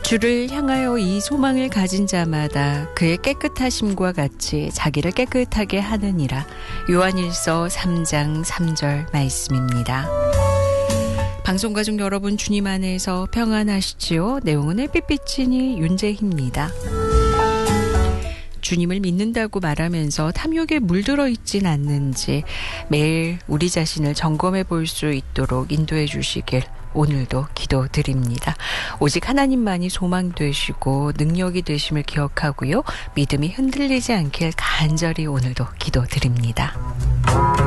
주를 향하여 이 소망을 가진 자마다 그의 깨끗하심과 같이 자기를 깨끗하게 하느니라. 요한일서 3장 3절 말씀입니다. 방송가족 여러분, 주님 안에서 평안하시지요? 내용은 햇빛비치니 윤재희입니다. 주님을 믿는다고 말하면서 탐욕에 물들어 있진 않는지 매일 우리 자신을 점검해 볼 수 있도록 인도해 주시길 오늘도 기도드립니다. 오직 하나님만이 소망 되시고 능력이 되심을 기억하고요. 믿음이 흔들리지 않길 간절히 오늘도 기도드립니다.